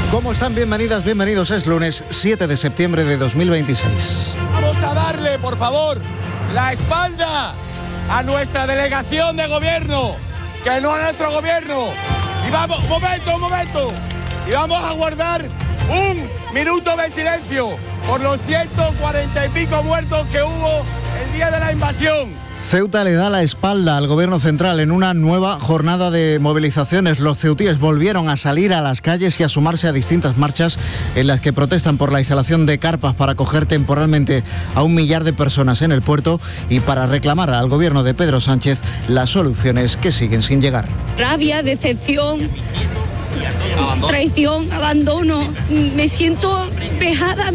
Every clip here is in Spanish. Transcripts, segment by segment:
¿Cómo están? Bienvenidas, bienvenidos. Es lunes 7 de septiembre de 2026. Vamos a darle, por favor, la espalda a nuestra delegación de gobierno, que no a nuestro gobierno. Y vamos, un momento. Y vamos a guardar un minuto de silencio por los 140 y pico muertos que hubo el día de la invasión. Ceuta le da la espalda al gobierno central en una nueva jornada de movilizaciones. Los ceutíes volvieron a salir a las calles y a sumarse a distintas marchas en las que protestan por la instalación de carpas para acoger temporalmente a 1 millar de personas en el puerto y para reclamar al gobierno de Pedro Sánchez las soluciones que siguen sin llegar. Rabia, decepción, traición, abandono. Me siento vejada,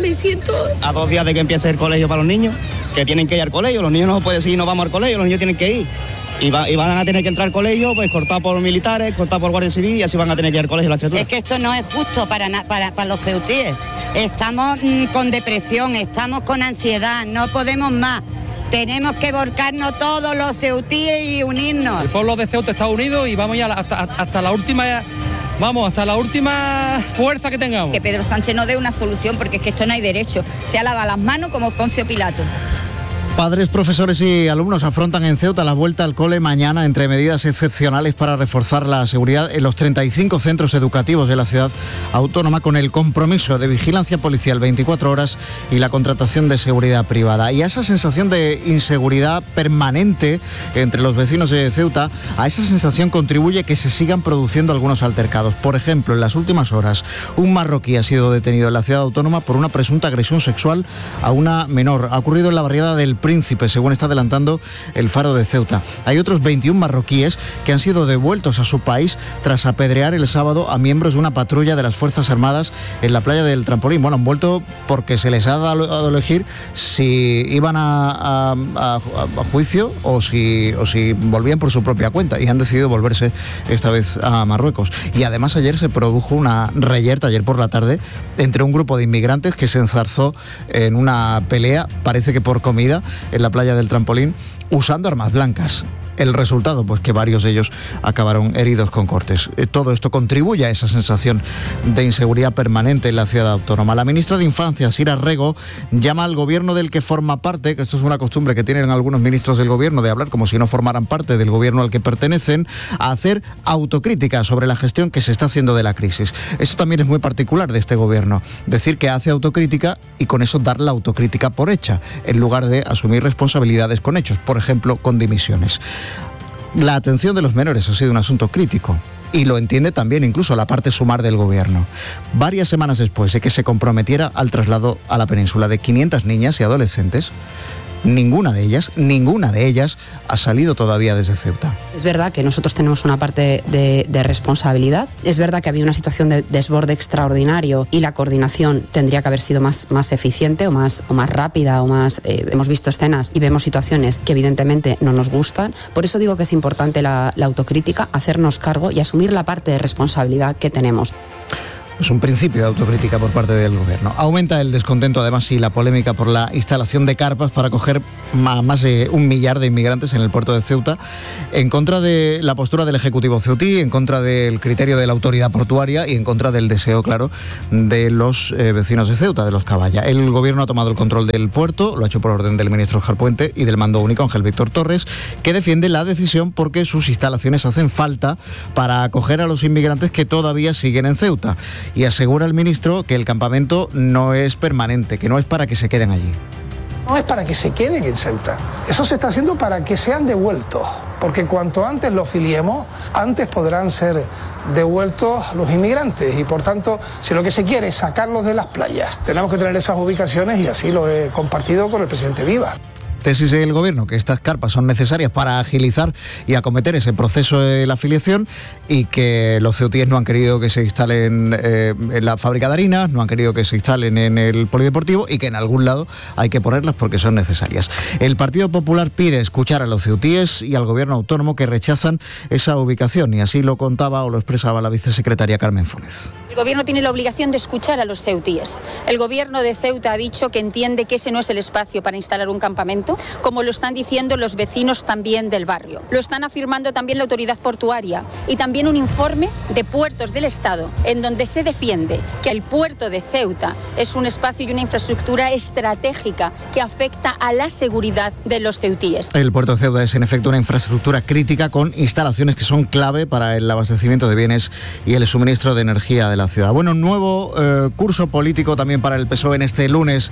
A 2 días de que empiece el colegio para los niños, que tienen que ir al colegio, los niños no pueden decir no vamos al colegio, los niños tienen que ir. Y van a tener que entrar al colegio, pues cortado por militares, cortado por guardia civil, y así van a tener que ir al colegio las criaturas. Es que esto no es justo para los ceutíes. Estamos con depresión, estamos con ansiedad, no podemos más. Tenemos que volcarnos todos los ceutíes y unirnos. El pueblo de Ceuta está unido y vamos ya hasta la última... Vamos, hasta la última fuerza que tengamos. Que Pedro Sánchez no dé una solución, porque es que esto no hay derecho. Se lava las manos como Poncio Pilato. Padres, profesores y alumnos afrontan en Ceuta la vuelta al cole mañana entre medidas excepcionales para reforzar la seguridad en los 35 centros educativos de la ciudad autónoma, con el compromiso de vigilancia policial 24 horas y la contratación de seguridad privada. Y a esa sensación de inseguridad permanente entre los vecinos de Ceuta, a esa sensación contribuye que se sigan produciendo algunos altercados. Por ejemplo, en las últimas horas, un marroquí ha sido detenido en la ciudad autónoma por una presunta agresión sexual a una menor. Ha ocurrido en la barriada del Príncipe, según está adelantando el Faro de Ceuta. Hay otros 21 marroquíes que han sido devueltos a su país tras apedrear el sábado a miembros de una patrulla de las Fuerzas Armadas en la playa del Trampolín. Bueno, han vuelto porque se les ha dado a elegir si iban a juicio o si volvían por su propia cuenta, y han decidido volverse esta vez a Marruecos. Y además ayer se produjo una reyerta, ayer por la tarde, entre un grupo de inmigrantes que se enzarzó en una pelea, parece que por comida, en la playa del Trampolín, usando armas blancas. El resultado, pues que varios de ellos acabaron heridos con cortes. Todo esto contribuye a esa sensación de inseguridad permanente en la ciudad autónoma. La ministra de Infancia, Sira Rego, llama al gobierno del que forma parte, que esto es una costumbre que tienen algunos ministros del gobierno de hablar como si no formaran parte del gobierno al que pertenecen, a hacer autocrítica sobre la gestión que se está haciendo de la crisis. Esto también es muy particular de este gobierno, decir que hace autocrítica y con eso dar la autocrítica por hecha, en lugar de asumir responsabilidades con hechos, por ejemplo, con dimisiones. La atención de los menores ha sido un asunto crítico y lo entiende también incluso la parte sumar del gobierno. Varias semanas después de que se comprometiera al traslado a la península de 500 niñas y adolescentes, ninguna de ellas ha salido todavía desde Ceuta. Es verdad que nosotros tenemos una parte de responsabilidad. Es verdad que había una situación de desborde extraordinario y la coordinación tendría que haber sido más eficiente o más rápida o más... hemos visto escenas y vemos situaciones que evidentemente no nos gustan. Por eso digo que es importante la autocrítica, hacernos cargo y asumir la parte de responsabilidad que tenemos. Es un principio de autocrítica por parte del gobierno. Aumenta el descontento, además, y la polémica por la instalación de carpas para acoger a más de 1 millar de inmigrantes en el puerto de Ceuta, en contra de la postura del Ejecutivo ceutí, en contra del criterio de la autoridad portuaria y en contra del deseo, claro, de los vecinos de Ceuta, de los Caballa. El gobierno ha tomado el control del puerto, lo ha hecho por orden del ministro Óscar Puente y del mando único Ángel Víctor Torres, que defiende la decisión porque sus instalaciones hacen falta para acoger a los inmigrantes que todavía siguen en Ceuta. Y asegura el ministro que el campamento no es permanente, que no es para que se queden allí. No es para que se queden en Ceuta, eso se está haciendo para que sean devueltos, porque cuanto antes los filiemos, antes podrán ser devueltos los inmigrantes y por tanto, si lo que se quiere es sacarlos de las playas, tenemos que tener esas ubicaciones y así lo he compartido con el presidente Viva. Tesis del gobierno, que estas carpas son necesarias para agilizar y acometer ese proceso de la afiliación y que los ceutíes no han querido que se instalen en la fábrica de harinas, no han querido que se instalen en el polideportivo y que en algún lado hay que ponerlas porque son necesarias. El Partido Popular pide escuchar a los ceutíes y al gobierno autónomo que rechazan esa ubicación y así lo contaba o lo expresaba la vicesecretaria Carmen Funes. El gobierno tiene la obligación de escuchar a los ceutíes. El gobierno de Ceuta ha dicho que entiende que ese no es el espacio para instalar un campamento, puerto, como lo están diciendo los vecinos también del barrio. Lo están afirmando también la autoridad portuaria y también un informe de Puertos del Estado en donde se defiende que el puerto de Ceuta es un espacio y una infraestructura estratégica que afecta a la seguridad de los ceutíes. El puerto de Ceuta es en efecto una infraestructura crítica con instalaciones que son clave para el abastecimiento de bienes y el suministro de energía de la ciudad. Bueno, nuevo curso político también para el PSOE en este lunes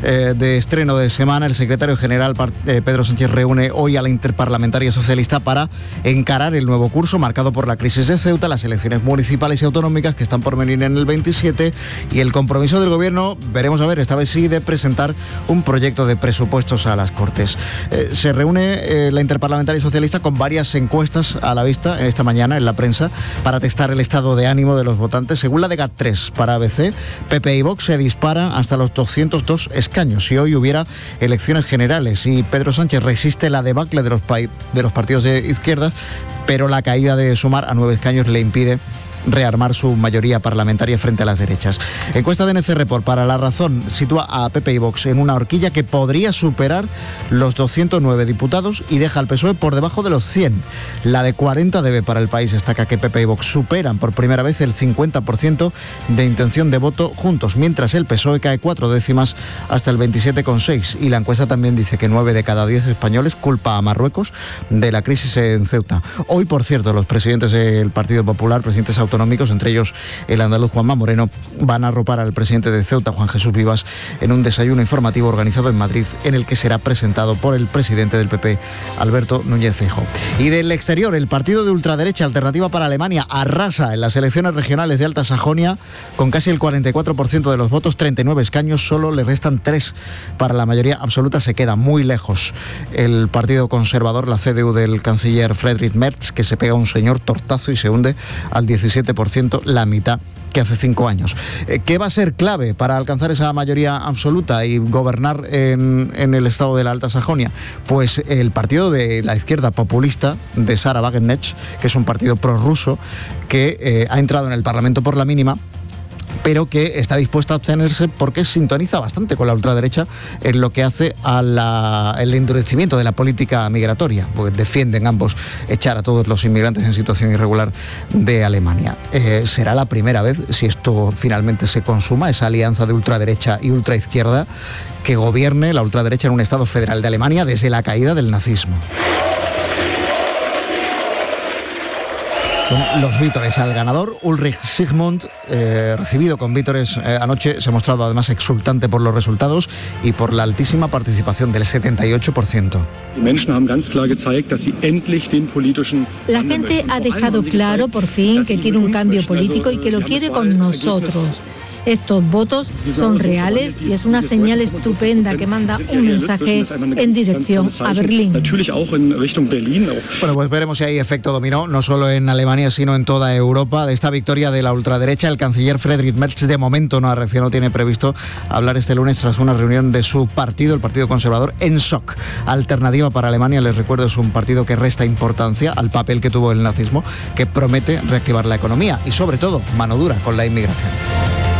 de estreno de semana. El secretario general Pedro Sánchez reúne hoy a la Interparlamentaria Socialista para encarar el nuevo curso marcado por la crisis de Ceuta, las elecciones municipales y autonómicas que están por venir en el 27 y el compromiso del gobierno, veremos a ver, esta vez sí, de presentar un proyecto de presupuestos a las Cortes. Se reúne la Interparlamentaria Socialista con varias encuestas a la vista esta mañana en la prensa para testar el estado de ánimo de los votantes. Según la de GAT3 para ABC, PP y Vox se dispara hasta los 202 escaños si hoy hubiera elecciones generales, y Pedro Sánchez resiste la debacle de los partidos de izquierdas, pero la caída de Sumar a 9 escaños le impide rearmar su mayoría parlamentaria frente a las derechas. Encuesta de NC Report para La Razón sitúa a PP y Vox en una horquilla que podría superar los 209 diputados y deja al PSOE por debajo de los 100. La de 40 dB para El País destaca que PP y Vox superan por primera vez el 50% de intención de voto juntos, mientras el PSOE cae 4 décimas hasta el 27,6. Y la encuesta también dice que 9 de cada 10 españoles culpa a Marruecos de la crisis en Ceuta. Hoy, por cierto, los presidentes del Partido Popular, presidentes autonómicos, entre ellos el andaluz Juanma Moreno, van a arropar al presidente de Ceuta, Juan Jesús Vivas, en un desayuno informativo organizado en Madrid, en el que será presentado por el presidente del PP, Alberto Núñez Feijóo. Y del exterior, el partido de ultraderecha Alternativa para Alemania arrasa en las elecciones regionales de Alta Sajonia con casi el 44% de los votos, 39 escaños, solo le restan 3 para la mayoría absoluta, se queda muy lejos el partido conservador, la CDU del canciller Friedrich Merz, que se pega un señor tortazo y se hunde al 17%, la mitad que hace 5 años. ¿Qué va a ser clave para alcanzar esa mayoría absoluta y gobernar en el estado de la Alta Sajonia? Pues el partido de la izquierda populista de Sahra Wagenknecht, que es un partido prorruso que ha entrado en el Parlamento por la mínima, pero que está dispuesta a abstenerse porque sintoniza bastante con la ultraderecha en lo que hace al endurecimiento de la política migratoria, porque defienden ambos echar a todos los inmigrantes en situación irregular de Alemania. Será la primera vez, si esto finalmente se consuma, esa alianza de ultraderecha y ultraizquierda, que gobierne la ultraderecha en un Estado federal de Alemania desde la caída del nazismo. Son los vítores al ganador. Ulrich Sigmund, recibido con vítores anoche, se ha mostrado además exultante por los resultados y por la altísima participación del 78%. La gente ha dejado claro por fin que quiere un cambio político y que lo quiere con nosotros. Estos votos son reales y es una señal estupenda que manda un mensaje en dirección a Berlín. Bueno, pues veremos si hay efecto dominó, no solo en Alemania, sino en toda Europa, de esta victoria de la ultraderecha. El canciller Friedrich Merz de momento no ha reaccionado, tiene previsto hablar este lunes tras una reunión de su partido, el Partido Conservador, en SOK. Alternativa para Alemania, les recuerdo, es un partido que resta importancia al papel que tuvo el nazismo, que promete reactivar la economía y sobre todo mano dura con la inmigración.